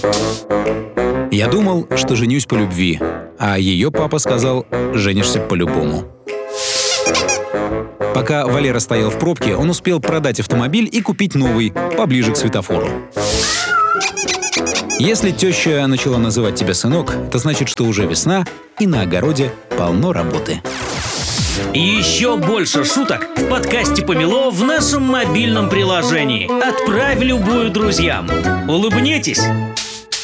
Я думал, что женюсь по любви, а ее папа сказал: женишься по-любому. Пока Валера стоял в пробке, он успел продать автомобиль и купить новый, поближе к светофору. Если теща начала называть тебя сынок, это значит, что уже весна, и на огороде полно работы. Еще больше шуток в подкасте «Помело» в нашем мобильном приложении. Отправь любую друзьям. Улыбнитесь!